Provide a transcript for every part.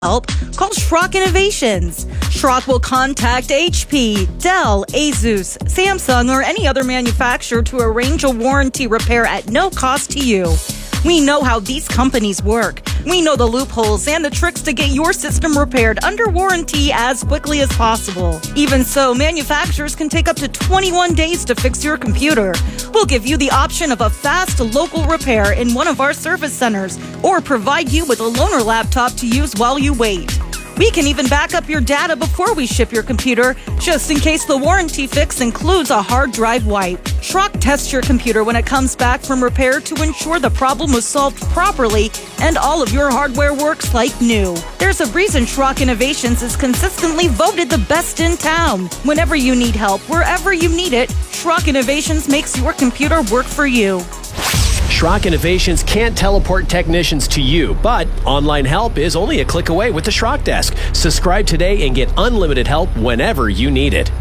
help, call Schrock Innovations. Schrock will contact HP, Dell, Asus, Samsung, or any other manufacturer to arrange a warranty repair at no cost to you. We know how these companies work. We know the loopholes and the tricks to get your system repaired under warranty as quickly as possible. Even so, manufacturers can take up to 21 days to fix your computer. We'll give you the option of a fast local repair in one of our service centers or provide you with a loaner laptop to use while you wait. We can even back up your data before we ship your computer, just in case the warranty fix includes a hard drive wipe. Schrock tests your computer when it comes back from repair to ensure the problem was solved properly and all of your hardware works like new. There's a reason Schrock Innovations is consistently voted the best in town. Whenever you need help, wherever you need it, Schrock Innovations makes your computer work for you. Schrock Innovations can't teleport technicians to you, but online help is only a click away with the Schrock Desk. Subscribe today and get unlimited help whenever you need it.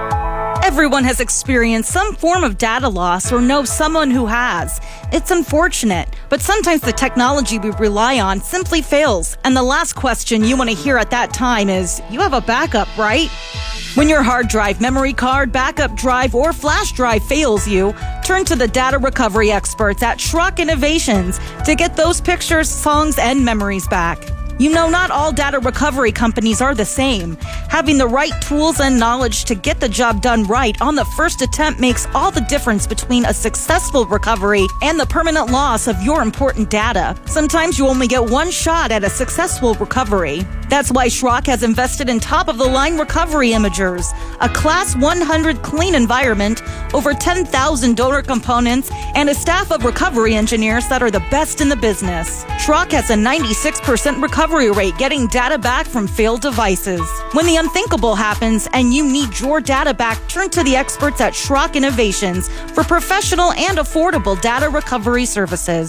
Everyone has experienced some form of data loss or knows someone who has. It's unfortunate, but sometimes the technology we rely on simply fails, and the last question you want to hear at that time is, "You have a backup, right?" When your hard drive, memory card, backup drive, or flash drive fails you, turn to the data recovery experts at Schrock Innovations to get those pictures, songs, and memories back. You know, not all data recovery companies are the same. Having the right tools and knowledge to get the job done right on the first attempt makes all the difference between a successful recovery and the permanent loss of your important data. Sometimes you only get one shot at a successful recovery. That's why Schrock has invested in top-of-the-line recovery imagers, a Class 100 clean environment, over 10,000 donor components, and a staff of recovery engineers that are the best in the business. Schrock has a 96% recovery rate getting data back from failed devices. When the unthinkable happens and you need your data back, turn to the experts at Schrock Innovations for professional and affordable data recovery services.